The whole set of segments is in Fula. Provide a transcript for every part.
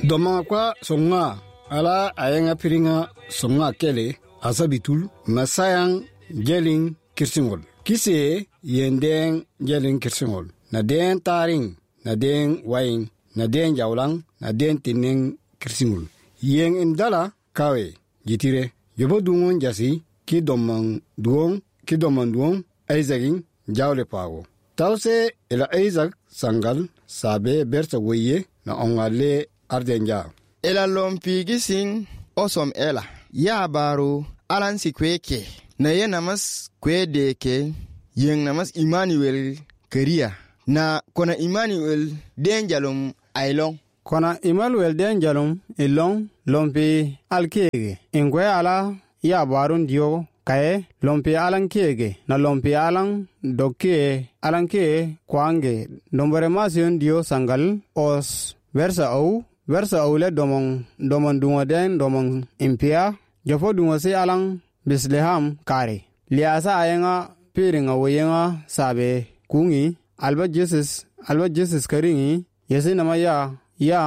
Doma kwa songa ala ayenga piringa songa kele asabitul masayang gelin kirsingol. Kise yendeng gelin kirsingol. Na den taring, na den waing, na den jawlang, na den tineng kirsingol. Yeng indala kawe jitire. Yobo dungon jasi ki domang duong aizagin jawle pago. Tause ila aizag sangal sabe bersa weye na ongale ardenja. Ela lompi gising osom ela. Ya baro alan si kweke. Na ye namas kwe deke yeng namas Emmanuel Keria. Na kona Emmanuel denjalum ailong. Kona Emmanuel denjalum ilong lompi alkege. Ingwe ala ya barun dio kae lompi alan kege. Na lompi alan doke alan ke kwange. Dombore masion dio sangal os versa au le domon dunga den domon impia. Jofo dunga si alan Bethlehem kare. Liasa ayenga piringa wayenga sabe kungi alba Jesus karingi yesi nama ya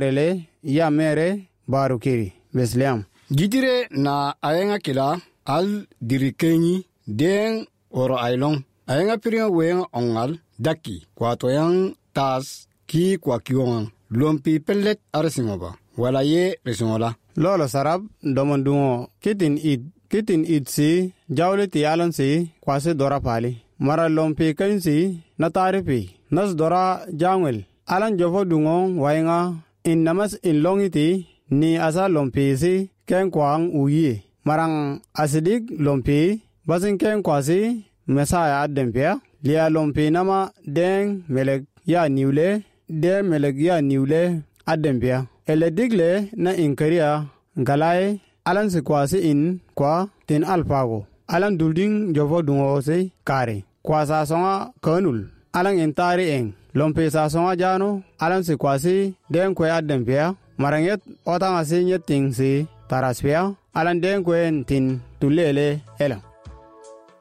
mere barukiri Bethlehem. Gidire na ayenga kila al dirikenyi den oro ailong. Ayenga piringa wayenga ongal daki kwa toyang tas ki kwa kiwang lompi pellet arasingoba wala ye resingola. Lolo sarab domon dungo kitin id si jawle ti alan si kwase dora pali mara lompi kain si na taripi nas dora jangwel alan jofo dungo wainga in namas in longiti ni asa lompi si ken kwang uyi marang asidik lompi basin ken kwasi mesaya adempia lia lompi nama den melek ya niule adempia ele digle na inkaria galai alan si kwasi in kwa tin alpago alan dulding jofo dungo se kare kwa sa songa kanul alan intari eng lompe sa songa jano alan si kwasi den kwe adempia maranget otanga si nyeting si taraspia alan den kwe tin tulele ela